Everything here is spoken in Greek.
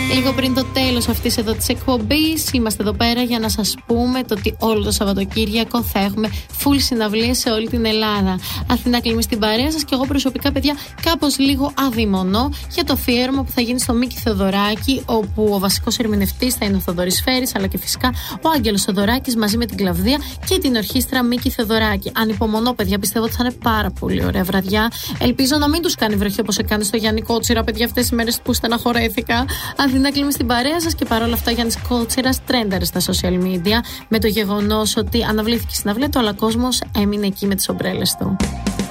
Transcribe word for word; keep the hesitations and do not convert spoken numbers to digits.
Λίγο πριν το τέλος αυτής εδώ της εκπομπής, είμαστε εδώ πέρα για να σας πούμε το ότι όλο το Σαββατοκύριακο θα έχουμε full συναυλίες σε όλη την Ελλάδα. Αθηνά Κλίμη στην παρέα σας και εγώ προσωπικά, παιδιά, κάπως λίγο αδειμονώ για το αφιέρωμα που θα γίνει στο Μίκη Θεοδωράκη, όπου ο βασικός ερμηνευτής θα είναι ο Θοδωρής Φέρης, αλλά και φυσικά ο Άγγελος Θεοδωράκης μαζί με την Κλαβδία και την ορχήστρα Μίκη Θεοδωράκη. Ανυπομονώ, παιδιά, πιστεύω ότι θα είναι πάρα πολύ ωραία βραδιά. Ελπίζω να μην τους κάνει βροχή όπως έκανε στο Γιάννη Κότσιρα, παιδιά, αυτές τις μέρες που στεναχωρέθηκα. Αθηνά Κλίμη στην παρέα σας και παρόλα αυτά Γιάννης Κότσιρας τρένταρε στα social media με το γεγονός ότι αναβλήθηκε η συναυλία του, αλλά κόσμος έμεινε εκεί με τις ομπρέλες του.